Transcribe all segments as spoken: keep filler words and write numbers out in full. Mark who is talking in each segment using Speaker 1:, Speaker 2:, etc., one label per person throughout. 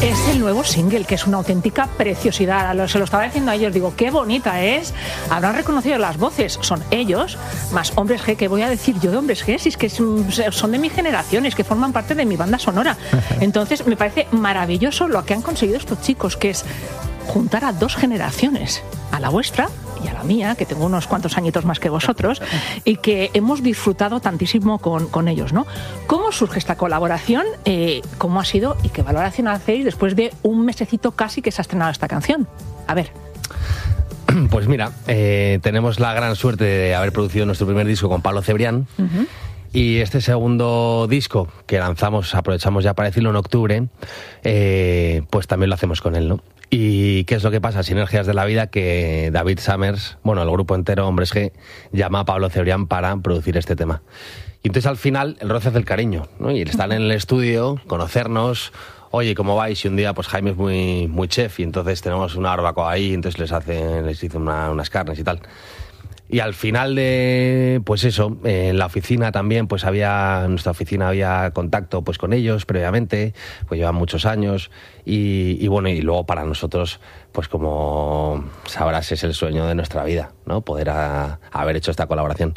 Speaker 1: es el nuevo single, que es una auténtica preciosidad. Se lo estaba diciendo a ellos, digo, qué bonita es. Habrán reconocido las voces, son ellos, más Hombres G, que voy a decir yo de Hombres G, si es que son de mi generación, es que forman parte de mi banda sonora. Entonces me parece maravilloso lo que han conseguido estos chicos, que es juntar a dos generaciones, a la vuestra y a la mía, que tengo unos cuantos añitos más que vosotros, y que hemos disfrutado tantísimo con, con ellos, ¿no? ¿Cómo surge esta colaboración? Eh, ¿Cómo ha sido? ¿Y qué valoración hacéis después de un mesecito casi que se ha estrenado esta canción? A ver.
Speaker 2: Pues mira, eh, tenemos la gran suerte de haber producido nuestro primer disco con Pablo Cebrián. Uh-huh. Y este segundo disco que lanzamos, aprovechamos ya para decirlo, en octubre, eh, pues también lo hacemos con él, ¿no? ¿Y qué es lo que pasa? Sinergias de la vida, que David Summers, bueno, el grupo entero, Hombres G, llama a Pablo Cebrián para producir este tema. Y entonces al final el roce hace el cariño, ¿no? Y están en el estudio, conocernos, oye, ¿cómo vais? Y un día pues Jaime es muy, muy chef y entonces tenemos una barbacoa ahí, entonces les hace, les hizo una, unas carnes y tal. Y al final de, pues eso, eh, en la oficina también, pues había, en nuestra oficina había contacto pues con ellos previamente, pues llevan muchos años, y, y bueno, y luego para nosotros, pues como sabrás, es el sueño de nuestra vida, ¿no? Poder a, haber hecho esta colaboración.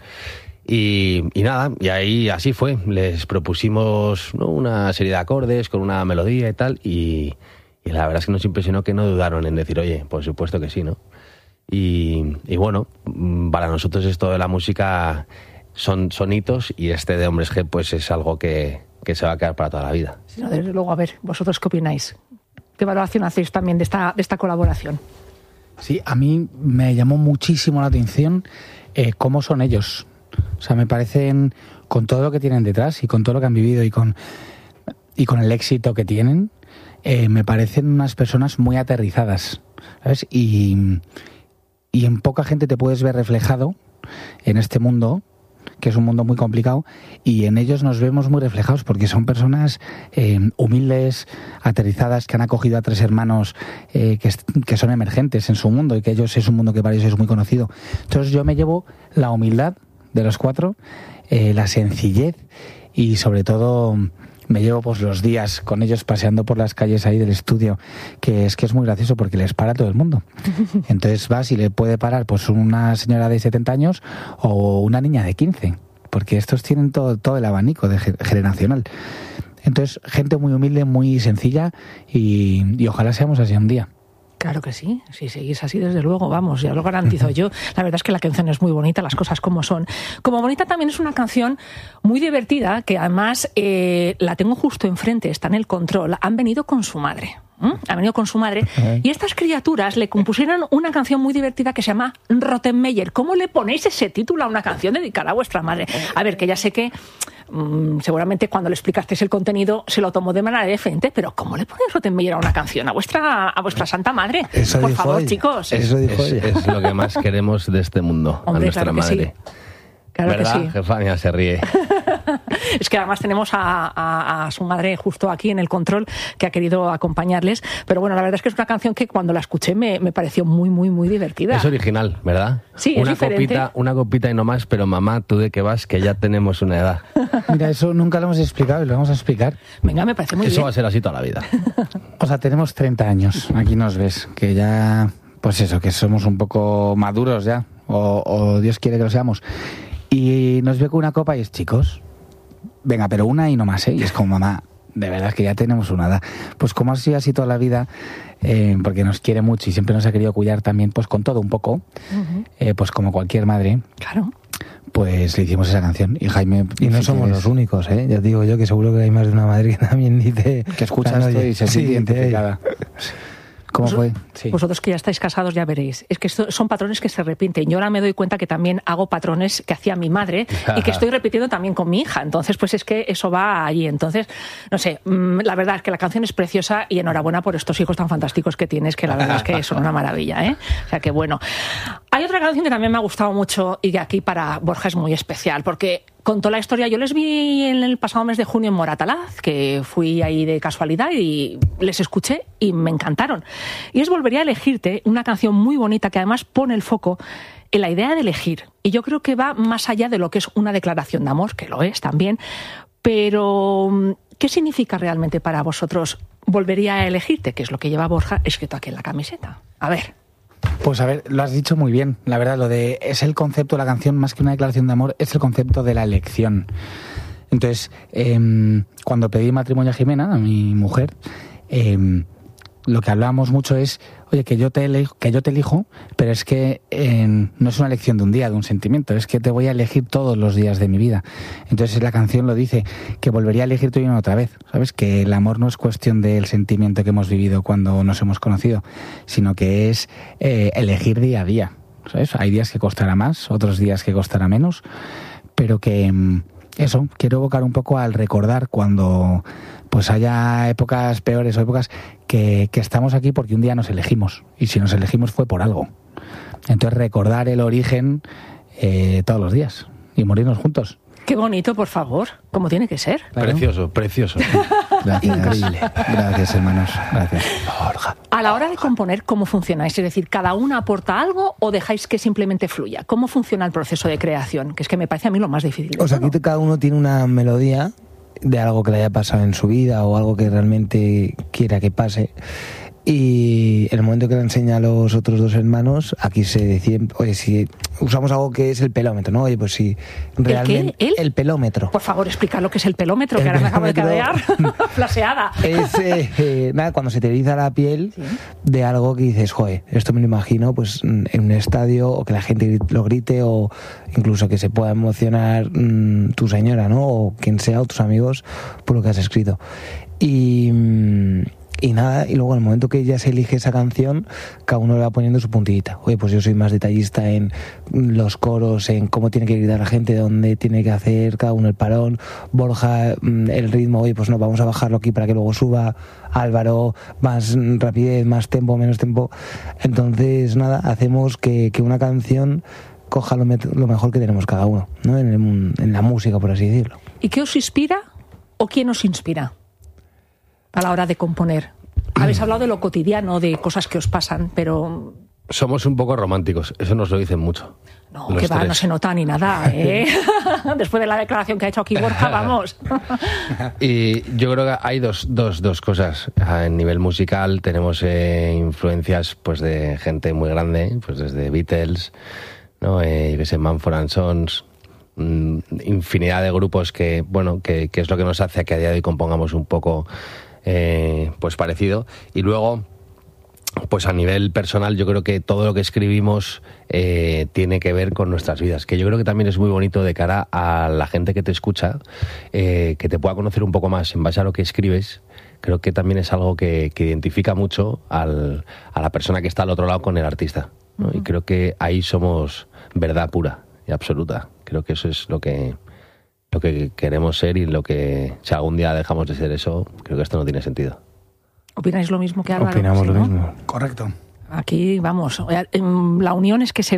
Speaker 2: Y, y nada, y ahí así fue, les propusimos, ¿no?, una serie de acordes con una melodía y tal, y, y la verdad es que nos impresionó que no dudaron en decir, oye, por supuesto que sí, ¿no? Y, y bueno, para nosotros esto de la música son, son hitos, y este de Hombres G pues es algo que, que se va a quedar para toda la vida.
Speaker 1: Sí, no, desde luego, a ver, ¿vosotros qué opináis? ¿Qué valoración hacéis también de esta, de esta colaboración?
Speaker 3: Sí, a mí me llamó muchísimo la atención eh, cómo son ellos. O sea, me parecen, con todo lo que tienen detrás y con todo lo que han vivido y con, y con el éxito que tienen, eh, me parecen unas personas muy aterrizadas, ¿sabes? Y... Y en poca gente te puedes ver reflejado en este mundo, que es un mundo muy complicado, y en ellos nos vemos muy reflejados porque son personas eh, humildes, aterrizadas, que han acogido a tres hermanos eh, que, que son emergentes en su mundo, y que ellos es un mundo que para ellos es muy conocido. Entonces yo me llevo la humildad de los cuatro, eh, la sencillez, y sobre todo me llevo pues los días con ellos paseando por las calles ahí del estudio, que es que es muy gracioso porque les para todo el mundo. Entonces vas y le puede parar pues una señora de setenta años o una niña de quince, porque estos tienen todo, todo el abanico de generacional. Entonces, gente muy humilde, muy sencilla, y, y ojalá seamos así un día.
Speaker 1: Claro que sí, si seguís así, desde luego, vamos, ya lo garantizo yo. La verdad es que la canción es muy bonita, las cosas como son. Como bonita también es una canción muy divertida, que además eh, la tengo justo enfrente, está en el control. Han venido con su madre. ¿Mm? Ha venido con su madre, uh-huh. Y estas criaturas le compusieron una canción muy divertida que se llama Rottenmeier. ¿Cómo le ponéis ese título a una canción dedicada a vuestra madre? A ver, que ya sé que mmm, seguramente cuando le explicasteis el contenido se lo tomó de manera diferente, pero ¿cómo le ponéis Rottenmeier a una canción? A vuestra, a vuestra santa madre.
Speaker 3: Eso
Speaker 1: Por
Speaker 3: dijo
Speaker 1: favor,
Speaker 3: ella.
Speaker 1: chicos.
Speaker 3: Eso dijo
Speaker 2: es,
Speaker 3: ella.
Speaker 2: es lo que más queremos de este mundo.
Speaker 1: Hombre,
Speaker 2: a nuestra
Speaker 1: claro que
Speaker 2: madre.
Speaker 1: Sí. Claro
Speaker 2: ¿Verdad?
Speaker 1: Que sí.
Speaker 2: Jefania se ríe.
Speaker 1: Es que además tenemos a, a, a su madre justo aquí en el control, que ha querido acompañarles. Pero bueno, la verdad es que es una canción que cuando la escuché me, me pareció muy, muy, muy divertida.
Speaker 2: Es original, ¿verdad?
Speaker 1: Sí,
Speaker 2: una
Speaker 1: es diferente.
Speaker 2: Copita, una copita y no más, pero mamá, tú de qué vas, que ya tenemos una edad.
Speaker 3: Mira, eso nunca lo hemos explicado y lo vamos a explicar.
Speaker 1: Venga, me parece muy
Speaker 2: eso
Speaker 1: bien.
Speaker 2: Eso va a ser así toda la vida.
Speaker 3: O sea, tenemos treinta años, aquí nos ves, que ya, pues eso, que somos un poco maduros ya, o, o Dios quiere que lo seamos. Y nos ve con una copa y es, chicos, venga, pero una y no más, ¿eh? Y es como, mamá, de verdad que ya tenemos una edad. Pues como ha sido así toda la vida, eh, porque nos quiere mucho y siempre nos ha querido cuidar también, pues con todo un poco, uh-huh. eh, pues como cualquier madre.
Speaker 1: Claro.
Speaker 3: Pues le hicimos esa canción. Y Jaime...
Speaker 4: Y no somos quieres... los únicos, ¿eh? Ya digo yo que seguro que hay más de una madre que también dice...
Speaker 3: Que escucha esto y se siente identificada. ¿Cómo fue?
Speaker 1: Sí. Vosotros que ya estáis casados ya veréis. Es que esto son patrones que se repiten. Yo ahora me doy cuenta que también hago patrones que hacía mi madre y que estoy repitiendo también con mi hija. Entonces, pues es que eso va allí. Entonces, no sé, la verdad es que la canción es preciosa y enhorabuena por estos hijos tan fantásticos que tienes, que la verdad es que son una maravilla, ¿eh? O sea que bueno. Hay otra canción que también me ha gustado mucho y que aquí para Borja es muy especial, porque contó la historia. Yo les vi en el pasado mes de junio en Moratalaz, que fui ahí de casualidad y les escuché y me encantaron. Y es Volvería a elegirte, una canción muy bonita que además pone el foco en la idea de elegir. Y yo creo que va más allá de lo que es una declaración de amor, que lo es también, pero ¿qué significa realmente para vosotros volvería a elegirte? Que es lo que lleva Borja escrito aquí en la camiseta. A ver.
Speaker 3: Pues a ver, lo has dicho muy bien, la verdad, lo de es el concepto de la canción, más que una declaración de amor, es el concepto de la elección. Entonces, eh, cuando pedí matrimonio a Jimena, a mi mujer, eh, lo que hablábamos mucho es, oye, que yo te elijo, que yo te elijo, pero es que eh, no es una elección de un día, de un sentimiento, es que te voy a elegir todos los días de mi vida. Entonces la canción lo dice, que volvería a elegirte una otra vez, ¿sabes? Que el amor no es cuestión del sentimiento que hemos vivido cuando nos hemos conocido, sino que es eh, elegir día a día, ¿sabes? Hay días que costará más, otros días que costará menos, pero que eso, quiero evocar un poco al recordar cuando pues haya épocas peores o épocas que, que estamos aquí porque un día nos elegimos, y si nos elegimos fue por algo. Entonces recordar el origen eh, todos los días y morirnos juntos.
Speaker 1: Qué bonito, por favor, como tiene que ser.
Speaker 2: Claro. Precioso, precioso.
Speaker 3: Gracias, increíble. Gracias, hermanos. Gracias.
Speaker 2: Borja.
Speaker 1: A la hora de componer, ¿cómo funcionáis? Es decir, ¿cada una aporta algo o dejáis que simplemente fluya? ¿Cómo funciona el proceso de creación? Que es que me parece a mí lo más difícil.
Speaker 4: O sea, aquí cada uno tiene una melodía de algo que le haya pasado en su vida o algo que realmente quiera que pase. Y en el momento que le enseña a los otros dos hermanos, aquí se decide, oye, si usamos algo que es el pelómetro, ¿no? Oye, pues si realmente...
Speaker 1: ¿El qué? ¿El?
Speaker 4: el pelómetro.
Speaker 1: Por favor, explicar lo que es el pelómetro,
Speaker 4: El
Speaker 1: que ahora me acabo de
Speaker 4: pelómetro
Speaker 1: cadear flaseada.
Speaker 4: Es, eh, eh, nada, cuando se te eriza la piel, ¿sí?, de algo que dices, joder, esto me lo imagino pues en un estadio, o que la gente lo grite, o incluso que se pueda emocionar mmm, tu señora, ¿no? O quien sea, o tus amigos, por lo que has escrito. Y... Mmm, Y nada, y luego en el momento que ya se elige esa canción, cada uno le va poniendo su puntillita. Oye, pues yo soy más detallista en los coros, en cómo tiene que gritar la gente, dónde tiene que hacer cada uno el parón. Borja, el ritmo, oye, pues no, vamos a bajarlo aquí para que luego suba. Álvaro, más rapidez, más tempo, menos tempo. Entonces, nada, hacemos que, que una canción coja lo, met- lo mejor que tenemos cada uno, ¿no? En, el, en la música, por así decirlo.
Speaker 1: ¿Y qué os inspira o quién os inspira a la hora de componer? Habéis hablado de lo cotidiano, de cosas que os pasan, pero...
Speaker 2: Somos un poco románticos, eso nos lo dicen mucho.
Speaker 1: No, que va,
Speaker 2: tres.
Speaker 1: no se nota ni nada, ¿eh? Después de la declaración que ha hecho aquí Borja, vamos.
Speaker 2: Y yo creo que hay dos, dos, dos cosas. A nivel musical tenemos eh, influencias pues de gente muy grande, pues desde Beatles, ¿no? Eh, yo que sé, Mumford and Sons, mmm, infinidad de grupos que, bueno, que, que es lo que nos hace que a día de hoy compongamos un poco eh, pues parecido. Y luego, pues a nivel personal, yo creo que todo lo que escribimos eh, tiene que ver con nuestras vidas, que yo creo que también es muy bonito de cara a la gente que te escucha, eh, que te pueda conocer un poco más en base a lo que escribes. Creo que también es algo que, que identifica mucho al, a la persona que está al otro lado con el artista, ¿no? Uh-huh. Y creo que ahí somos verdad pura y absoluta. Creo que eso es lo que, lo que queremos ser, y lo que, si algún día dejamos de ser eso, creo que esto no tiene sentido.
Speaker 1: ¿Opináis lo mismo que Álvaro?
Speaker 4: Opinamos
Speaker 1: ¿Sí,
Speaker 4: lo
Speaker 1: no?
Speaker 4: mismo.
Speaker 3: Correcto.
Speaker 1: Aquí, vamos, la unión es que se